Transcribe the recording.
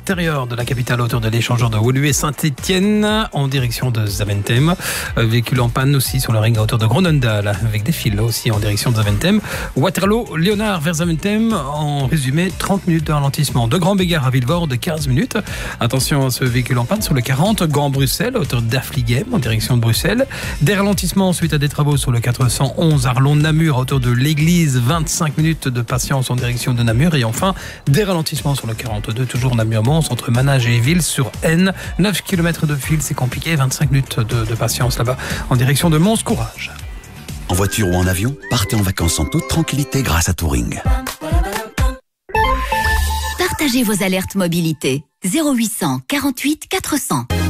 l'intérieur de la capitale, autour de l'échangeur de Woluwe Saint-Étienne, en direction de Zaventem. Véhicule en panne aussi sur le ring à hauteur de Gronendal, avec des fils aussi en direction de Zaventem. Waterloo, Léonard vers Zaventem, en résumé, 30 minutes de ralentissement. De Grand-Bégard à Villevorde, 15 minutes. Attention à ce véhicule en panne sur le 40, Gand-Bruxelles, à hauteur d'Affligem, en direction de Bruxelles. Des ralentissements suite à des travaux sur le 411, Arlon-Namur, à hauteur de l'église, 25 minutes de patience en direction de Namur. Et enfin, des ralentissements sur le 42, toujours Namur-Mons, entre Manage et Éville, sur N. 9 km de fil, c'est compliqué, 25 minutes de patience là-bas, en direction de Mons. Courage. En voiture ou en avion, partez en vacances en toute tranquillité grâce à Touring. Partagez vos alertes mobilité. 0800 48 400.